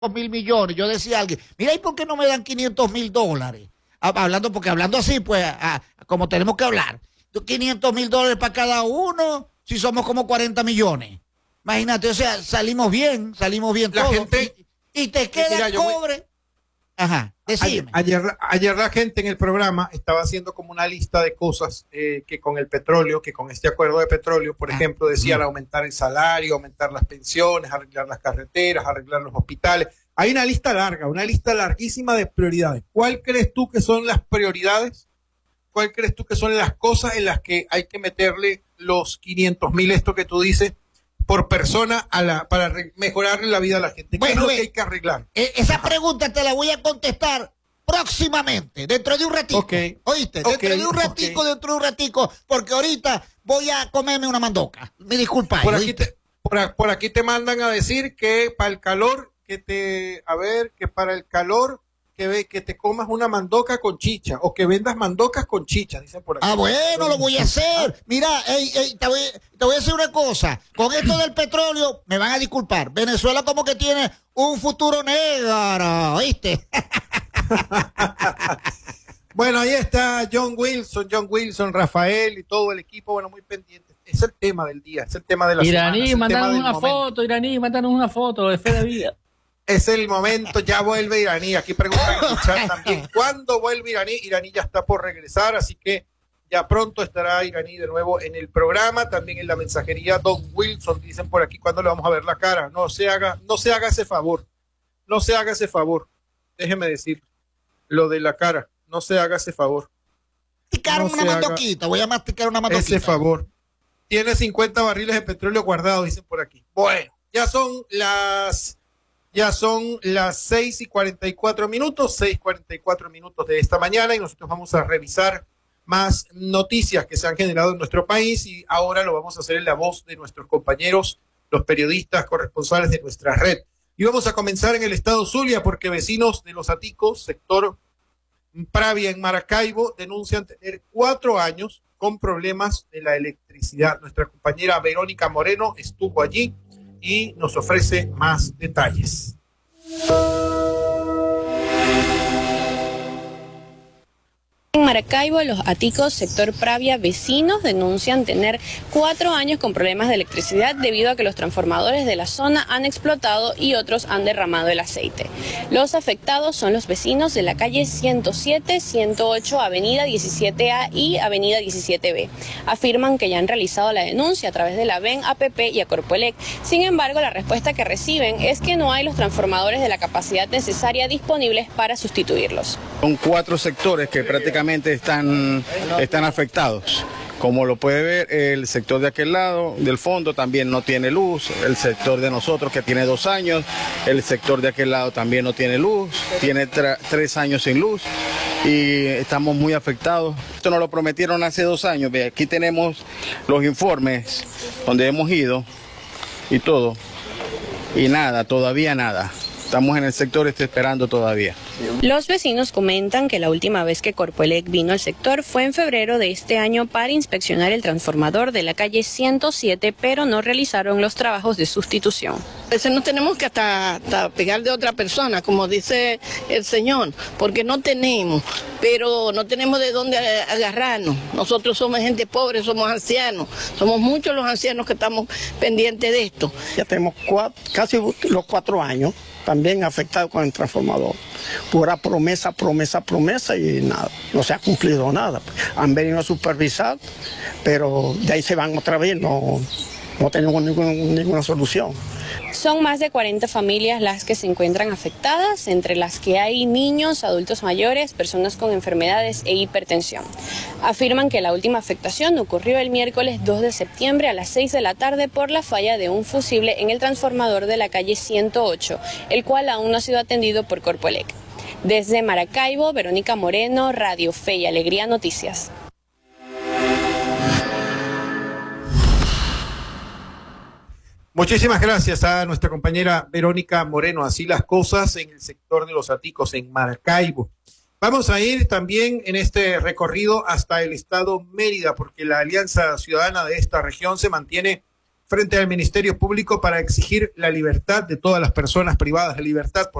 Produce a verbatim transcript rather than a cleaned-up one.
mil millones. Yo decía a alguien, mira, ¿y por qué no me dan quinientos mil dólares? Hablando, porque hablando así, pues, a, a, como tenemos que hablar. quinientos mil dólares para cada uno, si somos como cuarenta millones. Imagínate, o sea, salimos bien, salimos bien la todos. Gente, y, y te queda mira, el cobre. Voy... Ajá, decime. Ayer, ayer, ayer la gente en el programa estaba haciendo como una lista de cosas eh, que con el petróleo, que con este acuerdo de petróleo, por ah, ejemplo, decían uh-huh. aumentar el salario, aumentar las pensiones, arreglar las carreteras, arreglar los hospitales. Hay una lista larga, una lista larguísima de prioridades. ¿Cuál crees tú que son las prioridades? ¿Cuál crees tú que son las cosas en las que hay que meterle los quinientos mil, esto que tú dices, por persona a la, para re, mejorarle la vida a la gente? ¿Qué bueno, es lo ve, que hay que arreglar? Eh, esa Ajá. pregunta te la voy a contestar próximamente, dentro de un ratito. Okay. ¿Oíste? Dentro okay. de un ratico, okay. dentro de un ratico, porque ahorita voy a comerme una mandoca. Me disculpa. Por aquí te, por, por aquí te mandan a decir que para el calor, que te, a ver, que para el calor, que ve, que te comas una mandoca con chicha, o que vendas mandocas con chicha, dicen por aquí. Ah, bueno, lo voy a hacer. Mira, ey, ey, te, voy, te voy a decir una cosa. Con esto del petróleo, me van a disculpar. Venezuela como que tiene un futuro negro, ¿oíste? Bueno, ahí está John Wilson, John Wilson, Rafael y todo el equipo, bueno, muy pendientes. Es el tema del día, es el tema de la Iraní, semana. mándanos una foto, Iraní, mándanos una foto de fe de vida. Es el momento, ya vuelve Iraní. Aquí preguntan en el chat también, ¿cuándo vuelve Iraní? Iraní ya está por regresar, así que ya pronto estará Iraní de nuevo en el programa, también en la mensajería. Don Wilson, dicen por aquí, ¿cuándo le vamos a ver la cara? No se haga, no se haga ese favor, no se haga ese favor, déjeme decir, lo de la cara, no se haga ese favor. Masticar no una mandoquita, voy a masticar una mandoquita. Ese favor. Tiene cincuenta barriles de petróleo guardados, dicen por aquí. Bueno, ya son las... Ya son las seis y cuarenta y cuatro minutos, seis y cuarenta y cuatro minutos de esta mañana, y nosotros vamos a revisar más noticias que se han generado en nuestro país, y ahora lo vamos a hacer en la voz de nuestros compañeros, los periodistas corresponsales de nuestra red. Y vamos a comenzar en el estado Zulia, porque vecinos de Los Aticos, sector Pravia en Maracaibo, denuncian tener cuatro años con problemas de la electricidad. Nuestra compañera Verónica Moreno estuvo allí y nos ofrece más detalles. En Maracaibo, Los Aticos, sector Pravia, vecinos denuncian tener cuatro años con problemas de electricidad debido a que los transformadores de la zona han explotado y otros han derramado el aceite. Los afectados son los vecinos de la calle ciento siete, ciento ocho, avenida diecisiete A y avenida diecisiete B. Afirman que ya han realizado la denuncia a través de la B E N, A P P y a Corpoelec. Sin embargo, la respuesta que reciben es que no hay los transformadores de la capacidad necesaria disponibles para sustituirlos. Son cuatro sectores que prácticamente están, están afectados. Como lo puede ver, el sector de aquel lado, del fondo, también no tiene luz. El sector de nosotros, que tiene dos años. El sector de aquel lado también no tiene luz. Tiene tres años sin luz. Y estamos muy afectados. Esto nos lo prometieron hace dos años. Ve, aquí tenemos los informes donde hemos ido y todo. Y nada, todavía nada. Estamos en el sector, estoy esperando todavía. Los vecinos comentan que la última vez que Corpoelec vino al sector fue en febrero de este año para inspeccionar el transformador de la calle ciento siete, pero no realizaron los trabajos de sustitución. A veces nos tenemos que hasta, hasta pegar de otra persona, como dice el señor, porque no tenemos, pero no tenemos de dónde agarrarnos. Nosotros somos gente pobre, somos ancianos, somos muchos los ancianos que estamos pendientes de esto. Ya tenemos cuatro, casi los cuatro años también afectados con el transformador. Pura promesa, promesa, promesa y nada, no se ha cumplido nada. Han venido a supervisar, pero de ahí se van otra vez, no, no tenemos ninguna, ninguna solución. Son más de cuarenta familias las que se encuentran afectadas, entre las que hay niños, adultos mayores, personas con enfermedades e hipertensión. Afirman que la última afectación ocurrió el miércoles dos de septiembre a las seis de la tarde por la falla de un fusible en el transformador de la calle ciento ocho, el cual aún no ha sido atendido por Corpoelec. Desde Maracaibo, Verónica Moreno, Radio Fe y Alegría Noticias. Muchísimas gracias a nuestra compañera Verónica Moreno. Así las cosas en el sector de Los Aticos, en Maracaibo. Vamos a ir también en este recorrido hasta el estado Mérida, porque la Alianza Ciudadana de esta región se mantiene frente al Ministerio Público para exigir la libertad de todas las personas privadas de libertad.